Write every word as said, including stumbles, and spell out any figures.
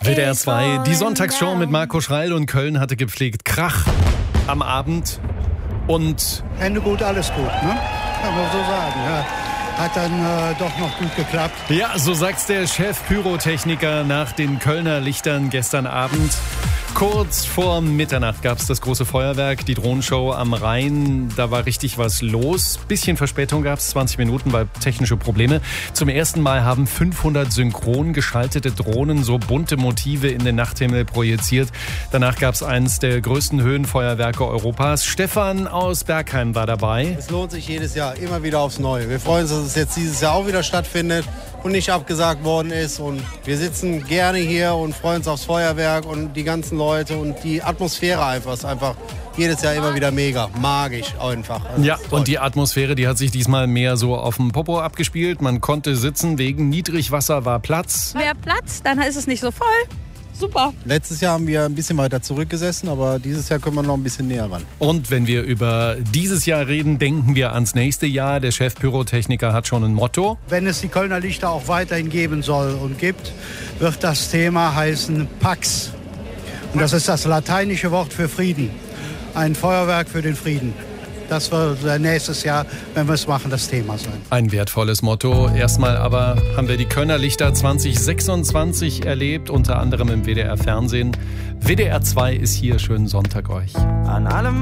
W D R zwei, die Sonntagsshow mit Marco Schreil, und Köln hatte gepflegt Krach am Abend. Und Ende gut, alles gut, ne? Kann man so sagen, ja. Hat dann äh, doch noch gut geklappt. Ja, so sagt's der Chef-Pyrotechniker nach den Kölner Lichtern gestern Abend. Kurz vor Mitternacht gab's das große Feuerwerk, die Drohnenshow am Rhein. Da war richtig was los. Bisschen Verspätung gab's, zwanzig Minuten, weil technische Probleme. Zum ersten Mal haben fünfhundert synchron geschaltete Drohnen so bunte Motive in den Nachthimmel projiziert. Danach gab's eins der größten Höhenfeuerwerke Europas. Stefan aus Bergheim war dabei. Es lohnt sich jedes Jahr, immer wieder aufs Neue. Wir freuen uns, dass es jetzt dieses Jahr auch wieder stattfindet und nicht abgesagt worden ist. Und wir sitzen gerne hier und freuen uns aufs Feuerwerk und die ganzen Leute und die Atmosphäre einfach. Ist einfach jedes Jahr immer wieder mega, magisch einfach. Also ja, und die Atmosphäre, die hat sich diesmal mehr so auf dem Popo abgespielt. Man konnte sitzen, wegen Niedrigwasser war Platz. Mehr Platz, dann ist es nicht so voll. Super. Letztes Jahr haben wir ein bisschen weiter zurückgesessen, aber dieses Jahr können wir noch ein bisschen näher ran. Und wenn wir über dieses Jahr reden, denken wir ans nächste Jahr. Der Chef-Pyrotechniker hat schon ein Motto. Wenn es die Kölner Lichter auch weiterhin geben soll und gibt, wird das Thema heißen Pax. Und das ist das lateinische Wort für Frieden. Ein Feuerwerk für den Frieden. Das wird nächstes Jahr, wenn wir es machen, das Thema sein. Ein wertvolles Motto. Erstmal aber haben wir die Kölner Lichter zwanzig sechsundzwanzig erlebt, unter anderem im W D R Fernsehen. W D R zwei ist hier. Schönen Sonntag euch. An allem